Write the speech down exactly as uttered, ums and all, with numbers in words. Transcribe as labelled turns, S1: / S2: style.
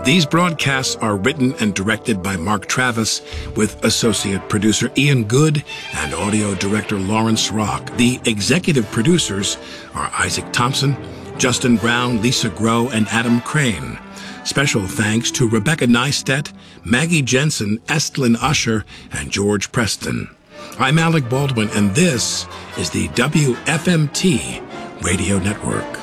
S1: These broadcasts are written and directed by Mark Travis, with associate producer Ian Good and audio director Lawrence Rock. The executive producers are Isaac Thompson, Justin Brown, Lisa Groh, and Adam Crane. Special thanks to Rebecca Neistat, Maggie Jensen, Estlin Usher, and George Preston. I'm Alec Baldwin, and this is the W F M T Radio Network.